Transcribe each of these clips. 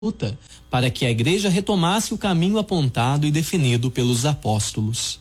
para que a igreja retomasse o caminho apontado e definido pelos apóstolos.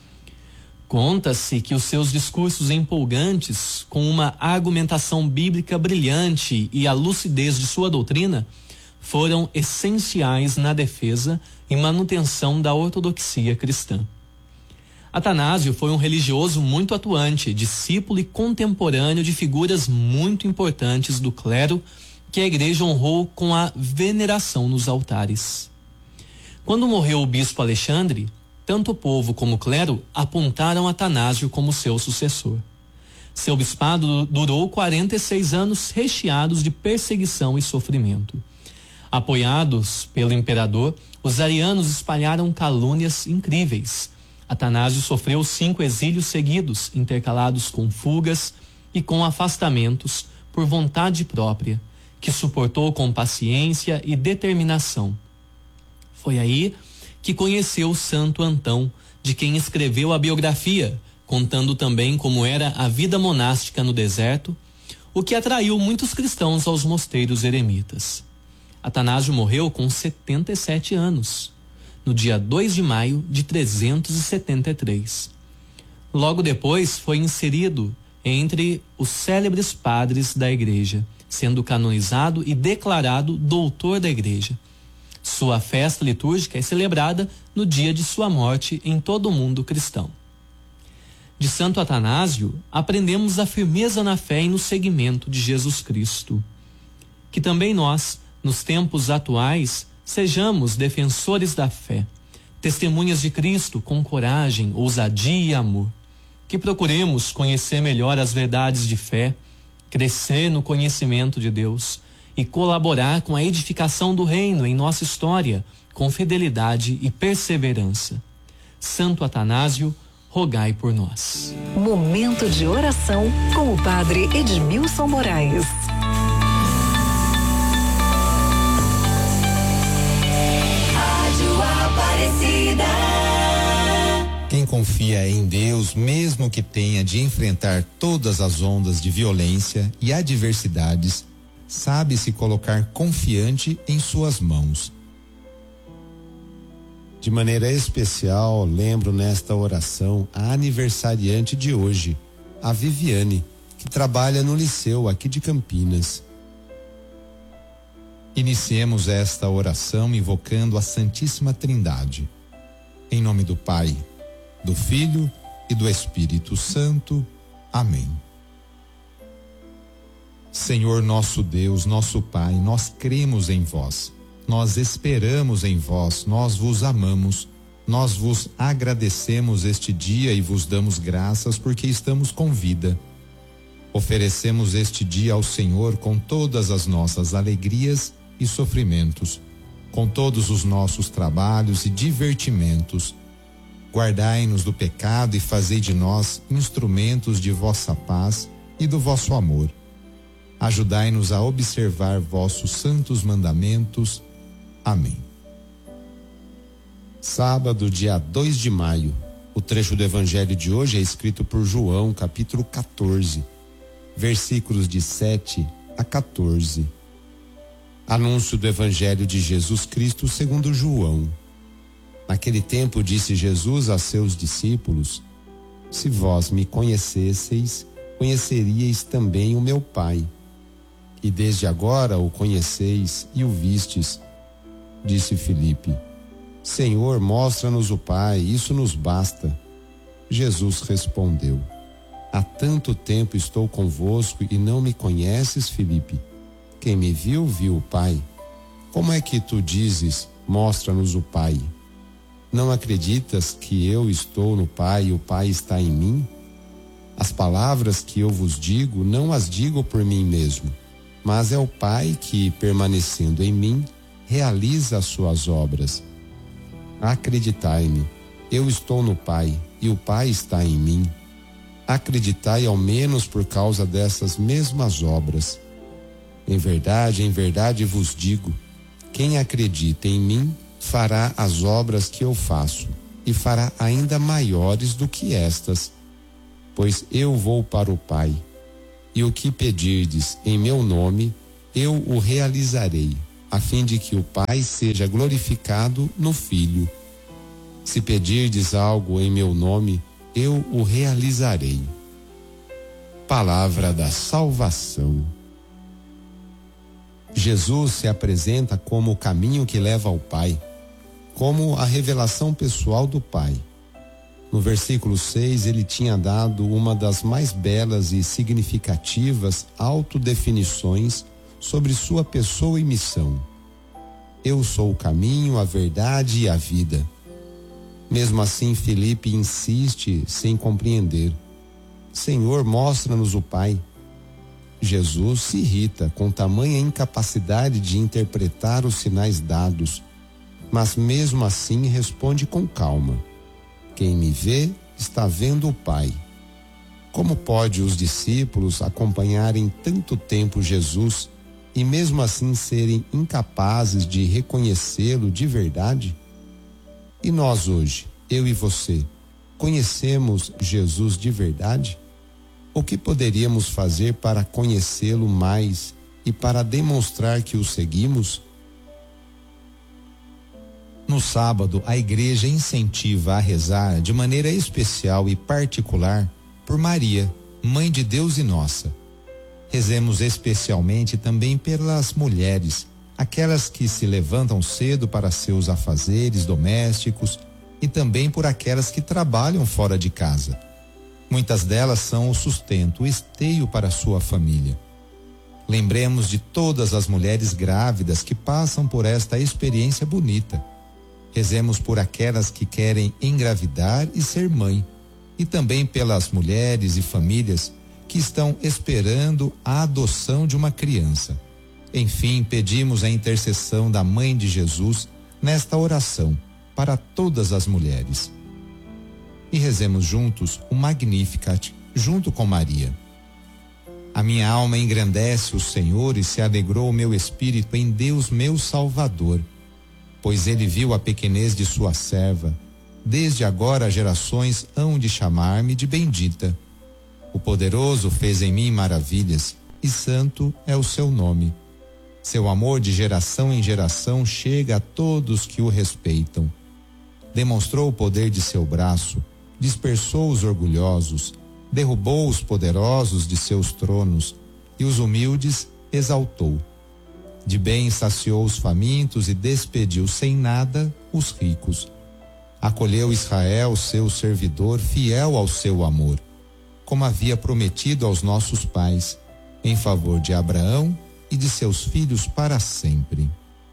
Conta-se que os seus discursos empolgantes, com uma argumentação bíblica brilhante e a lucidez de sua doutrina, foram essenciais na defesa e manutenção da ortodoxia cristã. Atanásio foi um religioso muito atuante, discípulo e contemporâneo de figuras muito importantes do clero que a igreja honrou com a veneração nos altares. Quando morreu o bispo Alexandre, tanto o povo como o clero apontaram Atanásio como seu sucessor. Seu bispado durou 46 anos recheados de perseguição e sofrimento. Apoiados pelo imperador, os arianos espalharam calúnias incríveis. Atanásio sofreu 5 exílios seguidos, intercalados com fugas e com afastamentos por vontade própria, que suportou com paciência e determinação. Foi aí que conheceu Santo Antão, de quem escreveu a biografia, contando também como era a vida monástica no deserto, o que atraiu muitos cristãos aos mosteiros eremitas. Atanásio morreu com 77 anos, no dia 2 de maio de 373. Logo depois foi inserido entre os célebres padres da igreja, sendo canonizado e declarado doutor da igreja. Sua festa litúrgica é celebrada no dia de sua morte em todo o mundo cristão. De Santo Atanásio, aprendemos a firmeza na fé e no seguimento de Jesus Cristo. Que também nós, nos tempos atuais, sejamos defensores da fé, testemunhas de Cristo com coragem, ousadia e amor. Que procuremos conhecer melhor as verdades de fé, crescer no conhecimento de Deus e colaborar com a edificação do reino em nossa história, com fidelidade e perseverança. Santo Atanásio, rogai por nós. Momento de oração com o Padre Edmilson Moraes. Rádio Aparecida. Quem confia em Deus, mesmo que tenha de enfrentar todas as ondas de violência e adversidades, sabe se colocar confiante em suas mãos. De maneira especial, lembro nesta oração a aniversariante de hoje, a Viviane, que trabalha no liceu aqui de Campinas. Iniciemos esta oração invocando a Santíssima Trindade. Em nome do Pai, do Filho e do Espírito Santo. Amém. Senhor nosso Deus, nosso Pai, nós cremos em vós, nós esperamos em vós, nós vos amamos, nós vos agradecemos este dia e vos damos graças porque estamos com vida. Oferecemos este dia ao Senhor com todas as nossas alegrias e sofrimentos, com todos os nossos trabalhos e divertimentos. Guardai-nos do pecado e fazei de nós instrumentos de vossa paz e do vosso amor. Ajudai-nos a observar vossos santos mandamentos. Amém. Sábado, dia 2 de maio. O trecho do evangelho de hoje é escrito por João, capítulo 14, versículos de 7 a 14. Anúncio do evangelho de Jesus Cristo segundo João. Naquele tempo disse Jesus a seus discípulos: se vós me conhecesseis, conheceríeis também o meu Pai. E desde agora o conheceis e o vistes. Disse Filipe: Senhor, mostra-nos o Pai, isso nos basta. Jesus respondeu: há tanto tempo estou convosco e não me conheces, Filipe? Quem me viu, viu o Pai. Como é que tu dizes, mostra-nos o Pai? Não acreditas que eu estou no Pai e o Pai está em mim? As palavras que eu vos digo, não as digo por mim mesmo, mas é o Pai que, permanecendo em mim, realiza as suas obras. Acreditai-me, eu estou no Pai e o Pai está em mim. Acreditai ao menos por causa dessas mesmas obras. Em verdade vos digo, quem acredita em mim fará as obras que eu faço e fará ainda maiores do que estas, pois eu vou para o Pai, e o que pedirdes em meu nome, eu o realizarei, a fim de que o Pai seja glorificado no Filho. Se pedirdes algo em meu nome, eu o realizarei. Palavra da salvação. Jesus se apresenta como o caminho que leva ao Pai, como a revelação pessoal do Pai. No versículo 6, ele tinha dado uma das mais belas e significativas autodefinições sobre sua pessoa e missão. Eu sou o caminho, a verdade e a vida. Mesmo assim, Filipe insiste sem compreender. Senhor, mostra-nos o Pai. Jesus se irrita com tamanha incapacidade de interpretar os sinais dados, mas mesmo assim responde com calma. Quem me vê está vendo o Pai. Como pode os discípulos acompanharem tanto tempo Jesus e mesmo assim serem incapazes de reconhecê-lo de verdade? E nós hoje, eu e você, conhecemos Jesus de verdade? O que poderíamos fazer para conhecê-lo mais e para demonstrar que o seguimos? No sábado, a igreja incentiva a rezar de maneira especial e particular por Maria, Mãe de Deus e nossa. Rezemos especialmente também pelas mulheres, aquelas que se levantam cedo para seus afazeres domésticos e também por aquelas que trabalham fora de casa. Muitas delas são o sustento, o esteio para sua família. Lembremos de todas as mulheres grávidas que passam por esta experiência bonita. Rezemos por aquelas que querem engravidar e ser mãe, e também pelas mulheres e famílias que estão esperando a adoção de uma criança. Enfim, pedimos a intercessão da Mãe de Jesus nesta oração para todas as mulheres. E rezemos juntos o Magnificat, junto com Maria. A minha alma engrandece o Senhor e se alegrou o meu espírito em Deus meu Salvador, pois ele viu a pequenez de sua serva. Desde agora gerações hão de chamar-me de bendita. O poderoso fez em mim maravilhas, e santo é o seu nome. Seu amor de geração em geração chega a todos que o respeitam. Demonstrou o poder de seu braço, dispersou os orgulhosos, derrubou os poderosos de seus tronos, e os humildes exaltou. De bem saciou os famintos e despediu sem nada os ricos. Acolheu Israel, seu servidor, fiel ao seu amor, como havia prometido aos nossos pais, em favor de Abraão e de seus filhos para sempre.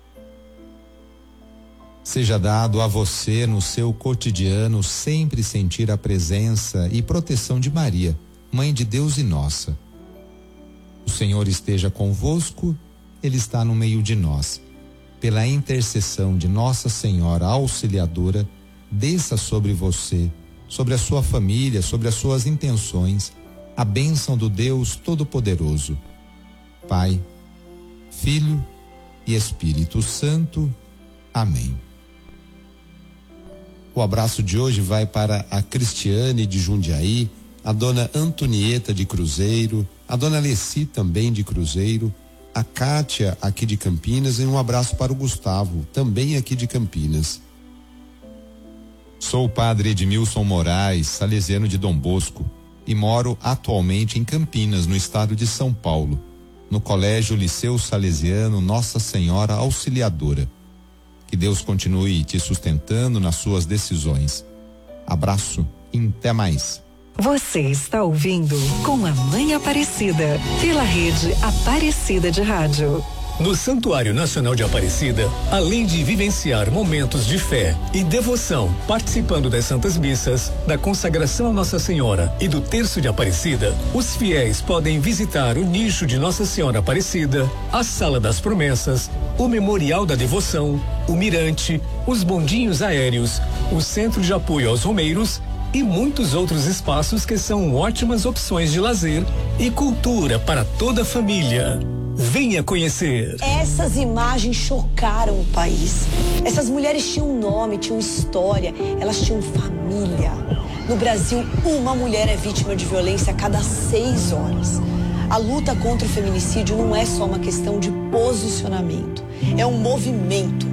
Seja dado a você no seu cotidiano sempre sentir a presença e proteção de Maria, Mãe de Deus e nossa. O Senhor esteja convosco, Ele está no meio de nós. Pela intercessão de Nossa Senhora Auxiliadora, desça sobre você, sobre a sua família, sobre as suas intenções, a bênção do Deus Todo-Poderoso. Pai, Filho e Espírito Santo. Amém. O abraço de hoje vai para a Cristiane de Jundiaí, a dona Antonieta de Cruzeiro, a dona Leci também de Cruzeiro, a Kátia aqui de Campinas e um abraço para o Gustavo, também aqui de Campinas. Sou o padre Edmilson Moraes, salesiano de Dom Bosco, e moro atualmente em Campinas, no estado de São Paulo, no Colégio Liceu Salesiano Nossa Senhora Auxiliadora. Que Deus continue te sustentando nas suas decisões. Abraço e até mais. Você está ouvindo Com a Mãe Aparecida, pela rede Aparecida de Rádio. No Santuário Nacional de Aparecida, além de vivenciar momentos de fé e devoção, participando das Santas Missas, da consagração a Nossa Senhora e do Terço de Aparecida, os fiéis podem visitar o nicho de Nossa Senhora Aparecida, a Sala das Promessas, o Memorial da Devoção, o Mirante, os bondinhos aéreos, o Centro de Apoio aos Romeiros e muitos outros espaços que são ótimas opções de lazer e cultura para toda a família. Venha conhecer. Essas imagens chocaram o país. Essas mulheres tinham nome, tinham história, elas tinham família. No Brasil, uma mulher é vítima de violência a cada 6 horas. A luta contra o feminicídio não é só uma questão de posicionamento. é um movimento.